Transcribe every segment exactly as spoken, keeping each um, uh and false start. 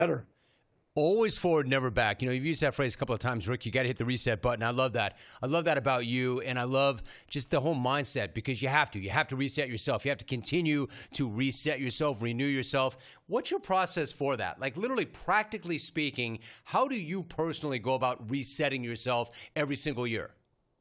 better. Always forward, never back. You know, you've used that phrase a couple of times, Rick. You got to hit the reset button. I love that. I love that about you, and I love just the whole mindset because you have to. You have to reset yourself. You have to continue to reset yourself, renew yourself. What's your process for that? Like, literally, practically speaking, how do you personally go about resetting yourself every single year?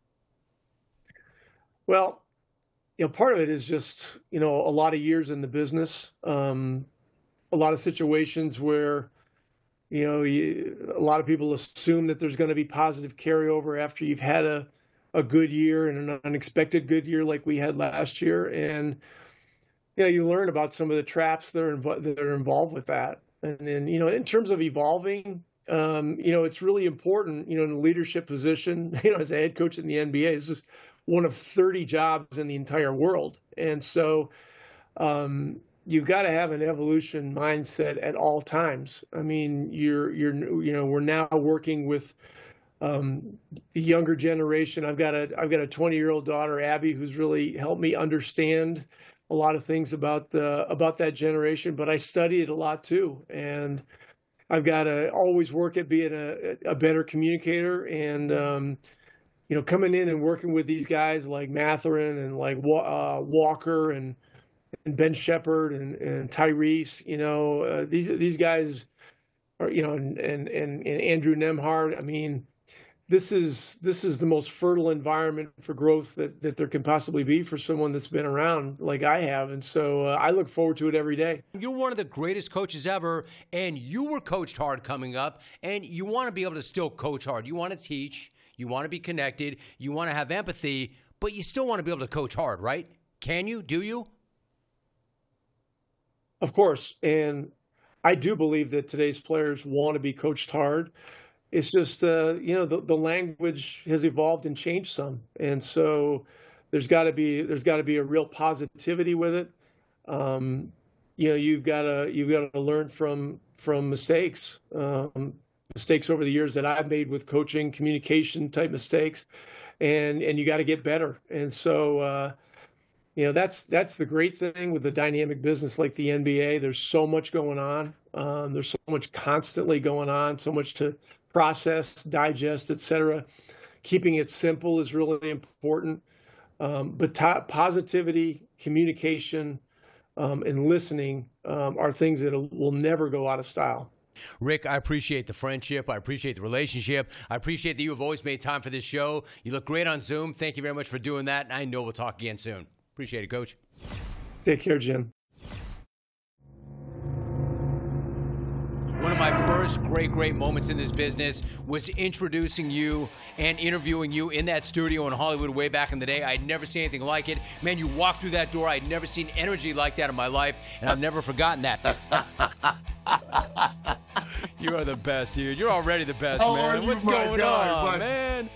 Well, you know, part of it is just, you know, a lot of years in the business, um, a lot of situations where, you know, you, a lot of people assume that there's going to be positive carryover after you've had a, a good year and an unexpected good year like we had last year. And, you know, you learn about some of the traps that are, inv- that are involved with that. And then, you know, in terms of evolving, um, you know, it's really important, you know, in a leadership position, you know, as a head coach in the N B A, this is one of thirty jobs in the entire world. And so, um, you've got to have an evolution mindset at all times. I mean, you're, you're, you know, we're now working with um, the younger generation. I've got a, I've got a twenty year old daughter, Abby, who's really helped me understand a lot of things about, uh, about that generation, but I study it a lot too. And I've got to always work at being a, a better communicator and, um, you know, coming in and working with these guys like Mathurin and like uh, Walker and, and Ben Shepherd and, and Tyrese, you know, uh, these these guys are, you know, and, and and and Andrew Nemhard. I mean, this is this is the most fertile environment for growth that, that there can possibly be for someone that's been around like I have. And so uh, I look forward to it every day. You're one of the greatest coaches ever, and you were coached hard coming up, and you want to be able to still coach hard. You want to teach. You want to be connected. You want to have empathy, but you still want to be able to coach hard, right? Can you? Do you? Of course. And I do believe that today's players want to be coached hard. It's just, uh, you know, the, the language has evolved and changed some. And so there's got to be there's got to be a real positivity with it. Um, you know, you've got to you've got to learn from from mistakes, um, mistakes over the years that I've made with coaching, communication type mistakes, and and you got to get better. And so, uh, you know, that's that's the great thing with the dynamic business like the N B A. There's so much going on. Um, there's so much constantly going on, so much to process, digest, et cetera. Keeping it simple is really important. Um, but to- positivity, communication, um, and listening um, are things that will never go out of style. Rick, I appreciate the friendship. I appreciate the relationship. I appreciate that you have always made time for this show. You look great on Zoom. Thank you very much for doing that. And I know we'll talk again soon. Appreciate it, Coach. Take care, Jim. One of my first great, great moments in this business was introducing you and interviewing you in that studio in Hollywood way back in the day. I'd never seen anything like it. Man, you walked through that door. I'd never seen energy like that in my life, and I've never forgotten that. You are the best, dude. You're already the best, How man. are What's you, my going guy, on, my- man?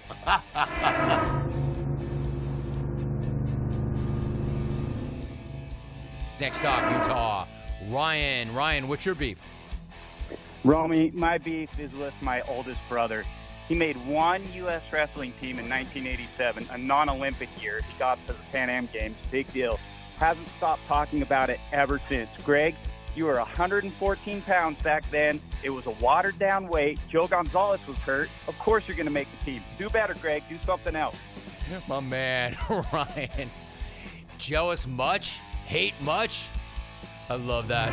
Next stop, Utah. Ryan. Ryan, what's your beef? Romy, my beef is with my oldest brother. He made one U S wrestling team in nineteen eighty-seven, a non-Olympic year. He got to the Pan Am Games. Big deal. Hasn't stopped talking about it ever since. Greg, you were one hundred fourteen pounds back then. It was a watered-down weight. Joe Gonzalez was hurt. Of course you're going to make the team. Do better, Greg. Do something else. My man, Ryan. Jealous much? Hate much? I love that.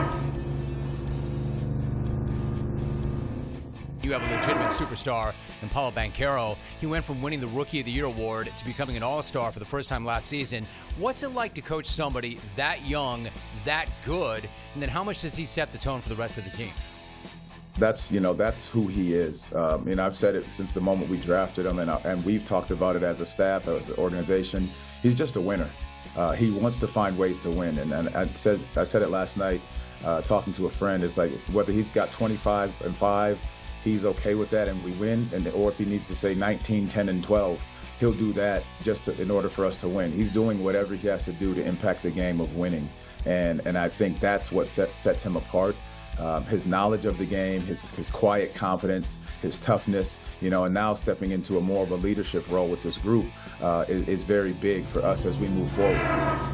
You have a legitimate superstar in Paulo Banchero. He went from winning the Rookie of the Year award to becoming an all-star for the first time last season. What's it like to coach somebody that young, that good, and then how much does he set the tone for the rest of the team? That's, you know, that's who he is. Um, and I've said it since the moment we drafted him, and, uh, and we've talked about it as a staff, as an organization. He's just a winner. Uh, he wants to find ways to win. And, and I said I said it last night uh, talking to a friend. It's like whether he's got twenty-five and five, he's okay with that and we win, and or if he needs to say nineteen, ten, and twelve, he'll do that just to, in order for us to win. He's doing whatever he has to do to impact the game of winning. And and I think that's what sets, sets him apart. Um, his knowledge of the game, his, his quiet confidence, his toughness, you know, and now stepping into a more of a leadership role with this group uh, is, is very big for us as we move forward.